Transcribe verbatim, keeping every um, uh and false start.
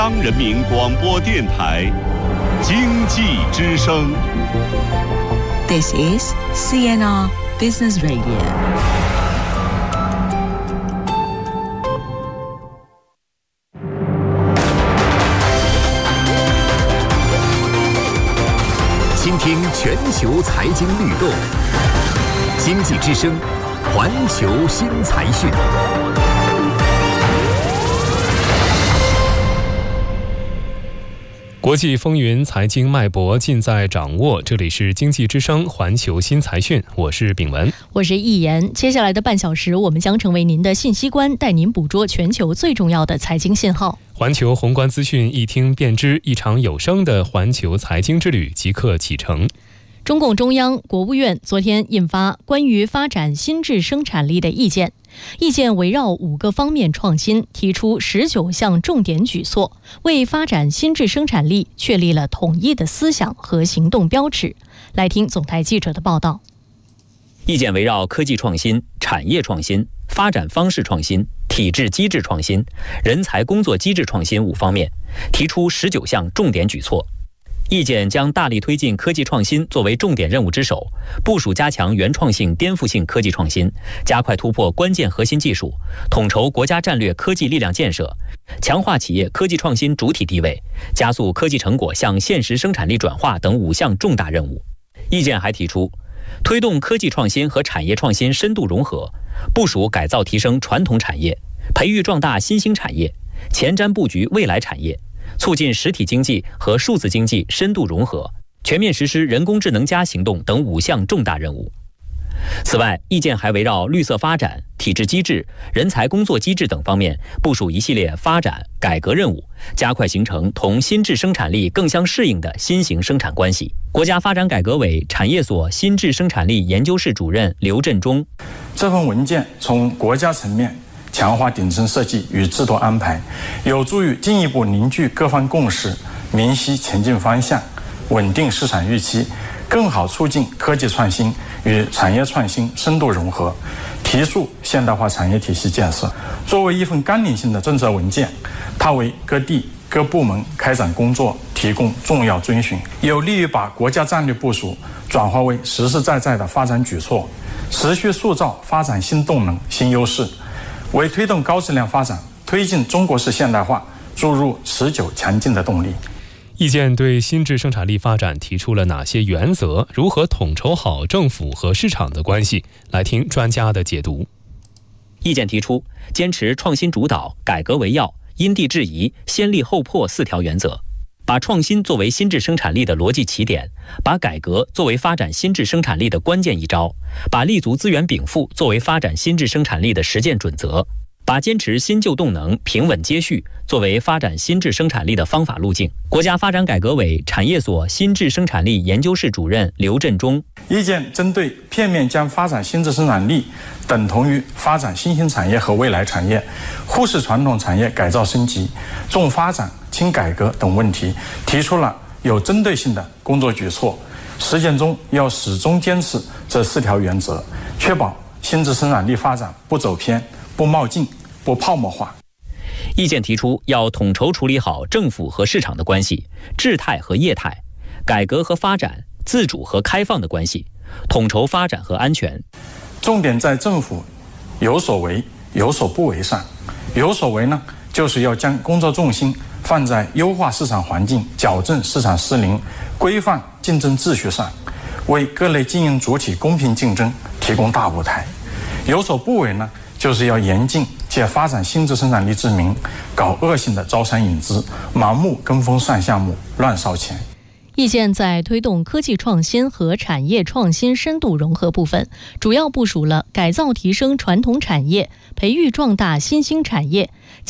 中央人民广播电台经济之声。 This is C N R Business Radio。 倾听全球财经律动，经济之声，环球新财讯。 国际风云，财经脉搏尽在掌握。这里是经济之声环球新财讯，我是炳文， 我是易言。接下来的半小时，我们将成为您的信息官，带您捕捉全球最重要的财经信号。 环球宏观资讯，一听便知，一场有声的环球财经之旅即刻启程。 中共中央、国务院昨天印发关于发展新质生产力的意见，意见围绕五个方面创新，提出十九项重点举措，为发展新质生产力确立了统一的思想和行动标尺。来听总台记者的报道。 意见围绕科技创新、产业创新、发展方式创新、体制机制创新、人才工作机制创新五方面，提出十九项重点举措。意见将大力推进科技创新作为重点任务之首，部署加强原创性、颠覆性科技创新，加快突破关键核心技术，统筹国家战略科技力量建设，强化企业科技创新主体地位，加速科技成果向现实生产力转化等五项重大任务。意见还提出，推动科技创新和产业创新深度融合，部署改造提升传统产业，培育壮大新兴产业，前瞻布局未来产业，促进实体经济和数字经济深度融合，全面实施人工智能加行动等五项重大任务。此外，意见还围绕绿色发展、体制机制、人才工作机制等方面部署一系列发展改革任务，加快形成同新质生产力更相适应的新型生产关系。国家发展改革委产业所新质生产力研究室主任刘振中： 这份文件从国家层面强化顶层设计与制度安排，有助于进一步凝聚各方共识，明晰前进方向，稳定市场预期，更好促进科技创新与产业创新深度融合，提速现代化产业体系建设。作为一份纲领性的政策文件，它为各地各部门开展工作提供重要遵循，有利于把国家战略部署转化为实实在在的发展举措，持续塑造发展新动能、新优势，为推动高质量发展、推进中国式现代化注入持久强劲的动力。 意见对新质生产力发展提出了哪些原则？如何统筹好政府和市场的关系？来听专家的解读。 意见提出，坚持创新主导、改革为要、因地制宜、先立后破四条原则，把创新作为新质生产力的逻辑起点，把改革作为发展新质生产力的关键一招，把立足资源禀赋作为发展新质生产力的实践准则，把坚持新旧动能平稳接续作为发展新质生产力的方法路径。国家发展改革委产业所新质生产力研究室主任刘振中： 意见针对片面将发展新质生产力等同于发展新兴产业和未来产业，忽视传统产业改造升级、重发展轻改革等问题，提出了有针对性的工作举措。实践中要始终坚持这四条原则，确保新质生产力发展不走偏、不冒进、不泡沫化。 意见提出，要统筹处理好政府和市场的关系，质态和业态，改革和发展，自主和开放的关系，统筹发展和安全。 重点在政府有所为、有所不为上。有所为呢，就是要将工作重心放在优化市场环境、矫正市场失灵、规范竞争秩序上，为各类经营主体公平竞争提供大舞台。有所不为呢，就是要严禁借发展新质生产力之名，搞恶性的招商引资，盲目跟风上项目，乱烧钱。 意见在推动科技创新和产业创新深度融合部分，主要部署了改造提升传统产业、培育壮大新兴产业、